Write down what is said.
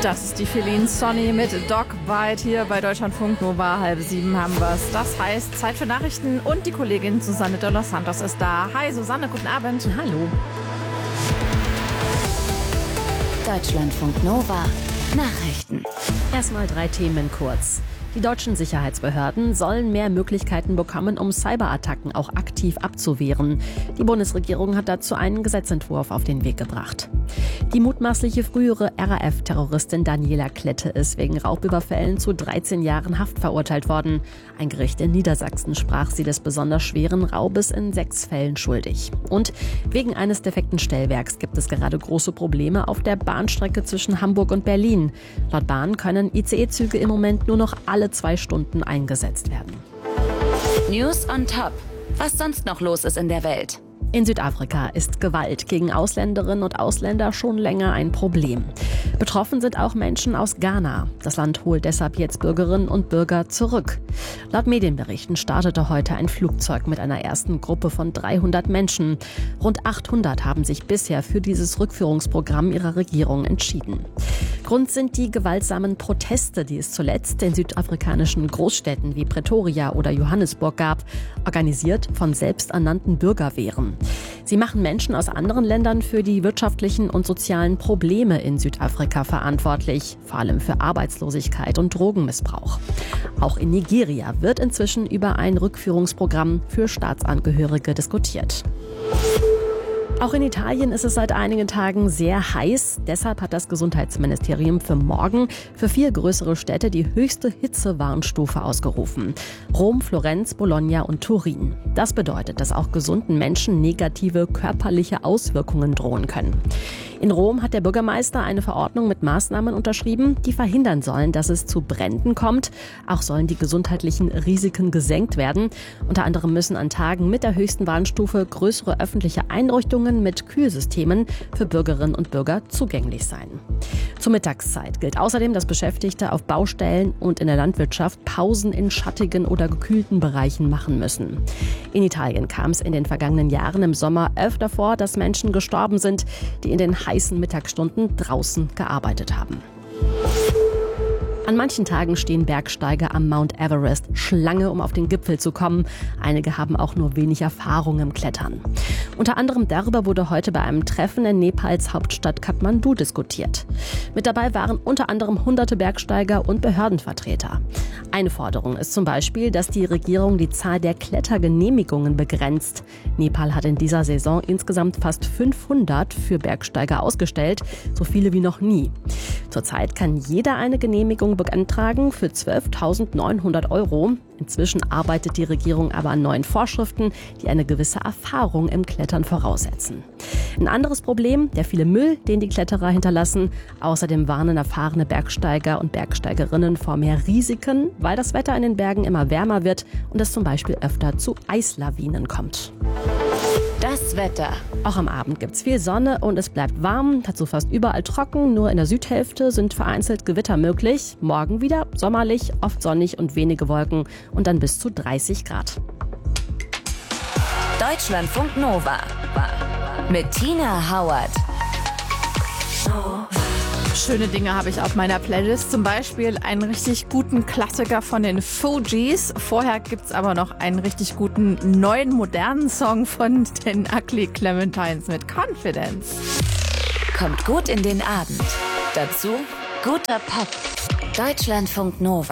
Das ist die Feline Sonny mit Dog Bite hier bei Deutschlandfunk Nova. 6:30 haben wir es. Das heißt, Zeit für Nachrichten und die Kollegin Susanne de los Santos ist da. Hi Susanne, guten Abend. Hallo. Deutschlandfunk Nova. Nachrichten. Erstmal 3 Themen kurz. Die deutschen Sicherheitsbehörden sollen mehr Möglichkeiten bekommen, um Cyberattacken auch aktiv abzuwehren. Die Bundesregierung hat dazu einen Gesetzentwurf auf den Weg gebracht. Die mutmaßliche frühere RAF-Terroristin Daniela Klette ist wegen Raubüberfällen zu 13 Jahren Haft verurteilt worden. Ein Gericht in Niedersachsen sprach sie des besonders schweren Raubes in 6 Fällen schuldig. Und wegen eines defekten Stellwerks gibt es gerade große Probleme auf der Bahnstrecke zwischen Hamburg und Berlin. Laut Bahn können ICE-Züge im Moment nur noch alle 2 Stunden eingesetzt werden. News on top. Was sonst noch los ist in der Welt? In Südafrika ist Gewalt gegen Ausländerinnen und Ausländer schon länger ein Problem. Betroffen sind auch Menschen aus Ghana. Das Land holt deshalb jetzt Bürgerinnen und Bürger zurück. Laut Medienberichten startete heute ein Flugzeug mit einer ersten Gruppe von 300 Menschen. Rund 800 haben sich bisher für dieses Rückführungsprogramm ihrer Regierung entschieden. Grund sind die gewaltsamen Proteste, die es zuletzt in südafrikanischen Großstädten wie Pretoria oder Johannesburg gab, organisiert von selbsternannten Bürgerwehren. Sie machen Menschen aus anderen Ländern für die wirtschaftlichen und sozialen Probleme in Südafrika verantwortlich, vor allem für Arbeitslosigkeit und Drogenmissbrauch. Auch in Nigeria wird inzwischen über ein Rückführungsprogramm für Staatsangehörige diskutiert. Auch in Italien ist es seit einigen Tagen sehr heiß. Deshalb hat das Gesundheitsministerium für morgen für 4 größere Städte die höchste Hitzewarnstufe ausgerufen. Rom, Florenz, Bologna und Turin. Das bedeutet, dass auch gesunden Menschen negative körperliche Auswirkungen drohen können. In Rom hat der Bürgermeister eine Verordnung mit Maßnahmen unterschrieben, die verhindern sollen, dass es zu Bränden kommt. Auch sollen die gesundheitlichen Risiken gesenkt werden. Unter anderem müssen an Tagen mit der höchsten Warnstufe größere öffentliche Einrichtungen mit Kühlsystemen für Bürgerinnen und Bürger zugänglich sein. Zur Mittagszeit gilt außerdem, dass Beschäftigte auf Baustellen und in der Landwirtschaft Pausen in schattigen oder gekühlten Bereichen machen müssen. In Italien kam es in den vergangenen Jahren im Sommer öfter vor, dass Menschen gestorben sind, die in den heißen Mittagsstunden draußen gearbeitet haben. An manchen Tagen stehen Bergsteiger am Mount Everest Schlange, um auf den Gipfel zu kommen. Einige haben auch nur wenig Erfahrung im Klettern. Unter anderem darüber wurde heute bei einem Treffen in Nepals Hauptstadt Kathmandu diskutiert. Mit dabei waren unter anderem hunderte Bergsteiger und Behördenvertreter. Eine Forderung ist zum Beispiel, dass die Regierung die Zahl der Klettergenehmigungen begrenzt. Nepal hat in dieser Saison insgesamt fast 500 für Bergsteiger ausgestellt, so viele wie noch nie. Zurzeit kann jeder eine Genehmigung beantragen für 12.900 €. Inzwischen arbeitet die Regierung aber an neuen Vorschriften, die eine gewisse Erfahrung im Klettern voraussetzen. Ein anderes Problem, der viele Müll, den die Kletterer hinterlassen. Außerdem warnen erfahrene Bergsteiger und Bergsteigerinnen vor mehr Risiken, weil das Wetter in den Bergen immer wärmer wird und es zum Beispiel öfter zu Eislawinen kommt. Das Wetter. Auch am Abend gibt's viel Sonne und es bleibt warm, dazu fast überall trocken. Nur in der Südhälfte sind vereinzelt Gewitter möglich. Morgen wieder sommerlich, oft sonnig und wenige Wolken und dann bis zu 30 Grad. Deutschlandfunk Nova. Mit Tina Hauert. Schöne Dinge habe ich auf meiner Playlist. Zum Beispiel einen richtig guten Klassiker von den Fugees. Vorher gibt es aber noch einen richtig guten neuen modernen Song von den Ugly Clementines mit Confidence. Kommt gut in den Abend. Dazu guter Pop. Deutschlandfunk Nova.